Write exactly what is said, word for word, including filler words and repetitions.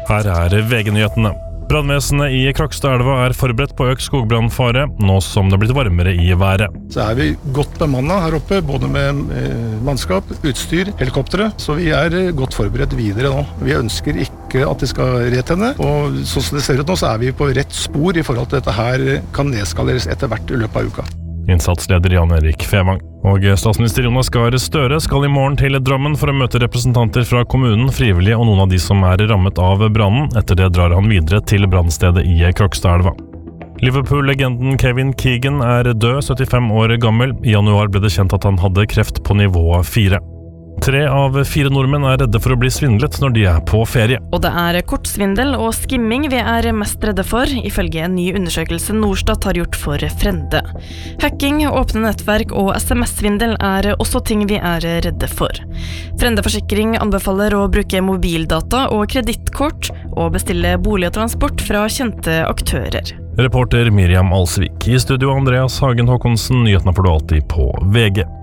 Her er V G-nyhetene. Brannvesenet i Krokstadelva er forberedt på økt skogbrannfare, nå som det er blitt varmere i været. Så er vi godt bemannet her oppe, både med eh, mannskap, utstyr, helikoptere, så vi er godt forberedt videre nå. Vi ønsker ikke at det skal retenne, og sånn som det ser ut nå, så er vi på rett spor i forhold til at dette her kan nedskaleres etter hvert i løpet av uka. Innsatsleder Jan Erik Fevang. Og statsminister Jonas Gahr Støre skal i morgen til Drammen for å møte representanter fra kommunen, frivillige og noen av de som er rammet av brannen. Etter det drar han videre til brannstedet i Krokstadelva. Liverpool-legenden Kevin Keegan er død, syttifem år gammel. I januar ble det kjent at han hadde kreft på nivå fire. Tre av fire nordmenn er redde for å bli svindlet når de er på ferie. Og det er kortsvindel og skimming vi er mest redde for, ifølge en ny undersøkelse Norstat har gjort for Frende. Hacking, åpne nettverk og sms-svindel er også ting vi er redde for. Frende Forsikring anbefaler å bruke mobildata og kredittkort og bestille bolig og transport fra kjente aktører. Reporter Miriam Alsvik. I studio Andreas Hagen Håkonsen, nyhetene får du alltid på V G.